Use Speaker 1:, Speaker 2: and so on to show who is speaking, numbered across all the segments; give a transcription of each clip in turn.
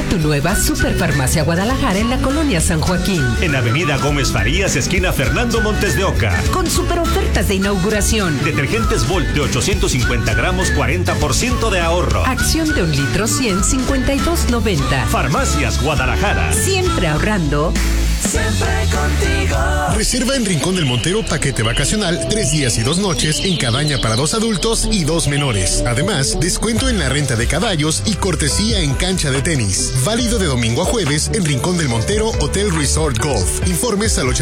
Speaker 1: Visita tu nueva Superfarmacia Guadalajara en la colonia San Joaquín.
Speaker 2: En Avenida Gómez Farías, esquina Fernando Montes de Oca.
Speaker 1: Con super ofertas de inauguración.
Speaker 2: Detergentes Volt de 850 gramos, 40% de ahorro.
Speaker 1: Acción de 1 litro 100, 52.90.
Speaker 2: Farmacias Guadalajara.
Speaker 1: Siempre ahorrando.
Speaker 3: Siempre contigo.
Speaker 4: Reserva en Rincón del Montero paquete vacacional 3 días y 2 noches en cabaña para 2 adultos y 2 menores. Además, descuento en la renta de caballos y cortesía en cancha de tenis. Válido de domingo a jueves en Rincón del Montero Hotel Resort Golf. Informes al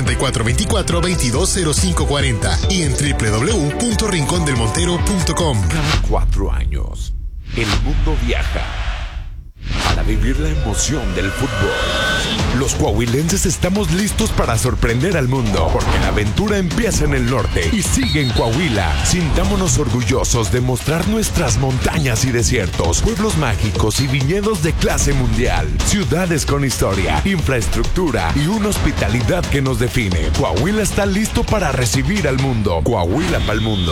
Speaker 4: 8424-220540 y en www.rincondelmontero.com.
Speaker 5: Cada 4 años, el mundo viaja para vivir la emoción del fútbol. Los coahuilenses estamos listos para sorprender al mundo, porque la aventura empieza en el norte y sigue en Coahuila. Sintámonos orgullosos de mostrar nuestras montañas y desiertos, pueblos mágicos y viñedos de clase mundial, ciudades con historia, infraestructura y una hospitalidad que nos define. Coahuila está listo para recibir al mundo. Coahuila pa'l mundo.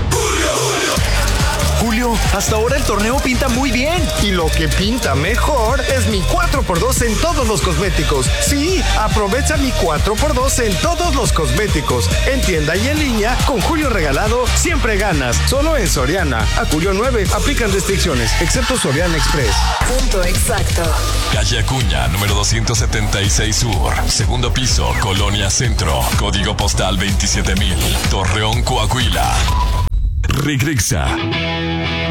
Speaker 6: Julio, hasta ahora el torneo pinta muy bien.
Speaker 7: Y lo que pinta mejor es mi 4x2 en todos los cosméticos. Sí, aprovecha mi 4x2 en todos los cosméticos. En tienda y en línea, con Julio regalado, siempre ganas. Solo en Soriana. A Julio 9, aplican restricciones, excepto Soriana Express.
Speaker 3: Punto exacto.
Speaker 8: Calle Acuña, número 276 Sur. Segundo piso, Colonia Centro. Código postal 27000. Torreón, Coahuila. Regresa